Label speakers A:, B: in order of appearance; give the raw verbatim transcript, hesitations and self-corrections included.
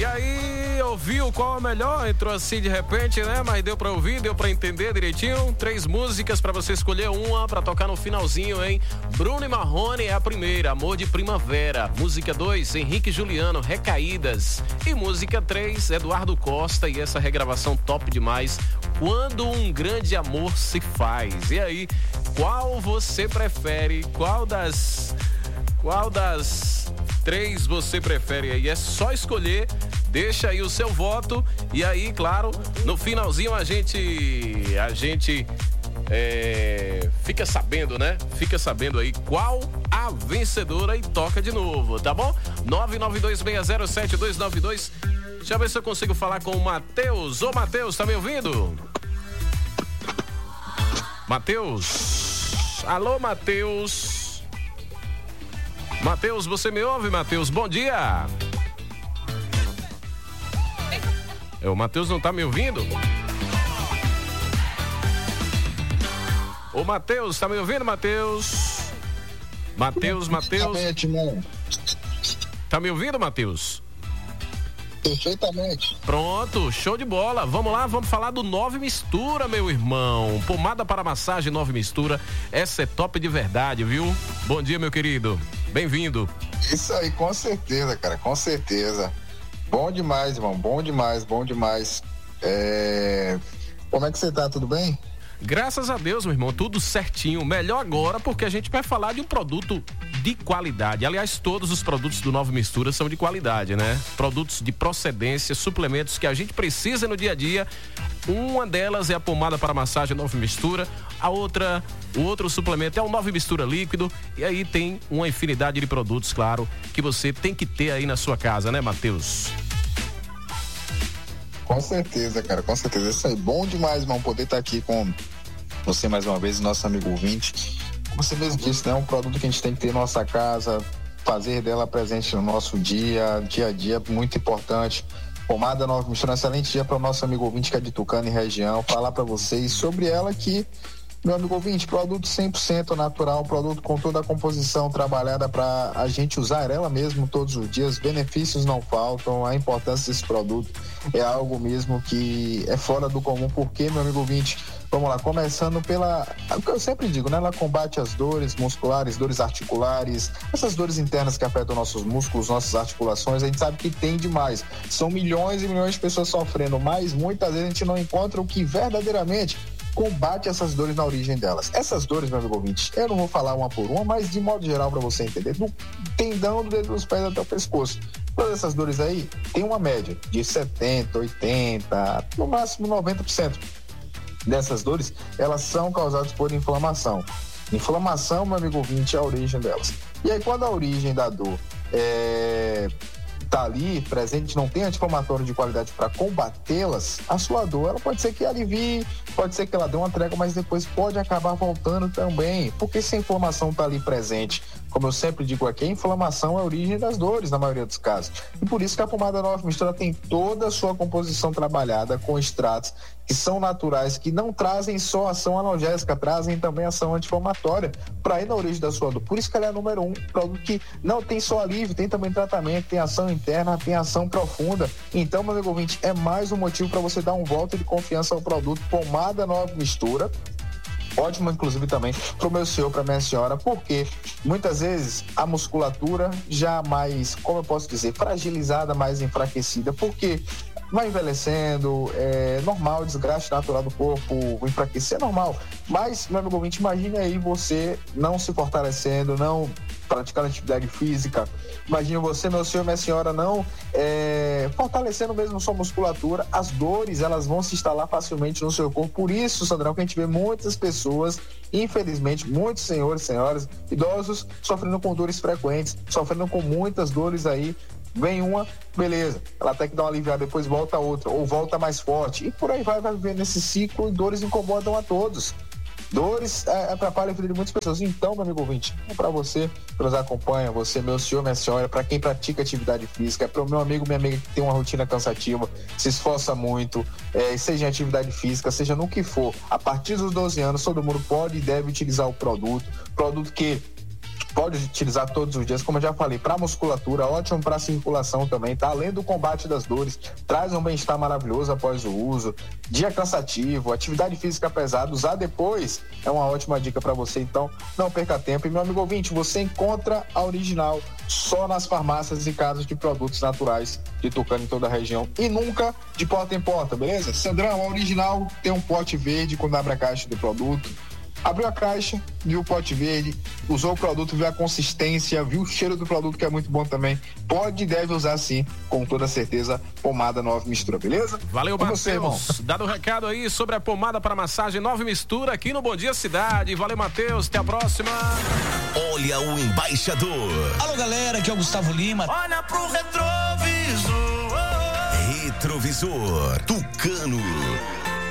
A: E aí, ouviu qual é o melhor? Entrou assim de repente, né? Mas deu pra ouvir, deu pra entender direitinho. Três músicas pra você escolher uma pra tocar no finalzinho, hein? Bruno e Marrone é a primeira, Amor de Primavera. Música dois, Henrique e Juliano, Recaídas. E música três, Eduardo Costa e essa regravação top demais, Quando um Grande Amor Se Faz. E aí, qual você prefere? Qual das... Qual das três você prefere aí? É só escolher, deixa aí o seu voto e aí, claro, no finalzinho a gente, a gente é, fica sabendo, né? Fica sabendo aí qual a vencedora e toca de novo, tá bom? nove nove dois seis zero sete dois nove dois. Deixa eu ver se eu consigo falar com o Matheus. Ô, Matheus, tá me ouvindo? Matheus? Alô, Matheus? Matheus, você me ouve, Matheus? Bom dia! É, o Matheus não tá me ouvindo? Ô, Matheus, tá me ouvindo, Matheus? Matheus, Matheus. Tá me ouvindo, Matheus?
B: Perfeitamente.
A: Pronto, show de bola. Vamos lá, vamos falar do Nove Mistura, meu irmão. Pomada para massagem Nove Mistura. Essa é top de verdade, viu? Bom dia, meu querido. Bem-vindo.
B: Isso aí, com certeza, cara, com certeza. Bom demais, irmão, bom demais, bom demais. É... Como é que você tá, tudo bem?
A: Graças a Deus, meu irmão, tudo certinho. Melhor agora, porque a gente vai falar de um produto de qualidade. Aliás, todos os produtos do Nove Mistura são de qualidade, né? Produtos de procedência, suplementos que a gente precisa no dia a dia. Uma delas é a pomada para massagem Nove Mistura. A outra, o outro suplemento é o Nove Mistura líquido. E aí tem uma infinidade de produtos, claro, que você tem que ter aí na sua casa, né, Matheus?
B: Com certeza, cara, com certeza. Isso aí, bom demais, irmão, poder estar aqui com você mais uma vez, nosso amigo ouvinte. Como você mesmo disse, né? É um produto que a gente tem que ter em nossa casa, fazer dela presente no nosso dia, dia a dia, muito importante. Pomada Nove Mistura, um excelente dia para o nosso amigo ouvinte que é de Tucano e região. Falar para vocês sobre ela que, meu amigo ouvinte, produto cem por cento natural, produto com toda a composição trabalhada para a gente usar ela mesmo todos os dias. Benefícios não faltam, a importância desse produto é algo mesmo que é fora do comum, porque, meu amigo ouvinte, vamos lá, começando pela, o que eu sempre digo, né? Ela combate as dores musculares, dores articulares, essas dores internas que afetam nossos músculos, nossas articulações. A gente sabe que tem demais, são milhões e milhões de pessoas sofrendo, mas muitas vezes a gente não encontra o que verdadeiramente combate essas dores na origem delas. Essas dores, meu amigo ouvinte, eu não vou falar uma por uma, mas de modo geral para você entender, do tendão do dedo dos pés até o pescoço. Todas essas dores aí tem uma média de setenta, oitenta, no máximo noventa por cento dessas dores, elas são causadas por inflamação. Inflamação, meu amigo ouvinte, é a origem delas. E aí, quando a origem da dor é... tá ali presente, não tem anti-inflamatório de qualidade para combatê-las, a sua dor, ela pode ser que alivie, pode ser que ela dê uma trégua, mas depois pode acabar voltando também, porque se a inflamação tá ali presente, como eu sempre digo aqui, a inflamação é a origem das dores, na maioria dos casos. E por isso que a pomada Nove Mistura tem toda a sua composição trabalhada com extratos que são naturais, que não trazem só ação analgésica, trazem também ação anti-inflamatória para ir na origem da sua dor. Por isso que ela é a número um, produto que não tem só alívio, tem também tratamento, tem ação interna, tem ação profunda. Então, meu amigo ouvinte, é mais um motivo para você dar um voto de confiança ao produto Pomada Nove Mistura. Ótimo, inclusive, também para o meu senhor, para minha senhora, porque muitas vezes a musculatura já mais, como eu posso dizer, fragilizada, mais enfraquecida, porque vai envelhecendo, é normal, desgaste natural do corpo, enfraquecer é normal. Mas, meu amigo ouvinte, imagine aí você não se fortalecendo, não praticando atividade física. Imagine você, meu senhor, minha senhora, não é, fortalecendo mesmo sua musculatura. As dores, elas vão se instalar facilmente no seu corpo. Por isso, Sandrão, que a gente vê muitas pessoas, infelizmente, muitos senhores, senhoras, idosos, sofrendo com dores frequentes, sofrendo com muitas dores aí. Vem uma, beleza, ela até que dá uma aliviada, depois volta outra, ou volta mais forte, e por aí vai, vai vivendo esse ciclo, e dores incomodam a todos. Dores é, atrapalham a vida de muitas pessoas. Então, meu amigo ouvinte, é para você que nos acompanha, você, meu senhor, minha senhora, para quem pratica atividade física, é para o meu amigo, minha amiga que tem uma rotina cansativa, se esforça muito, é, seja em atividade física, seja no que for. A partir dos doze anos, todo mundo pode e deve utilizar o produto, produto que pode utilizar todos os dias, como eu já falei, para musculatura, ótimo para circulação também, tá? Além do combate das dores, traz um bem-estar maravilhoso após o uso, dia cansativo, atividade física pesada, usar depois é uma ótima dica para você, então não perca tempo. E meu amigo ouvinte, você encontra a original só nas farmácias e casas de produtos naturais de Tucano em toda a região e nunca de porta em porta, beleza? Sandrão, a original tem um pote verde quando abre a caixa do produto. Abriu a caixa, viu o pote verde, usou o produto, viu a consistência, viu o cheiro do produto, que é muito bom também. Pode e deve usar sim, com toda certeza, pomada Nova Mistura, beleza?
A: Valeu, Matheus. Dado o um recado aí sobre a pomada para massagem Nova Mistura aqui no Bom Dia Cidade. Valeu, Matheus. Até a próxima.
C: Olha o embaixador.
D: Alô, galera, aqui é o Gustavo Lima.
C: Olha pro retrovisor. Retrovisor Tucano.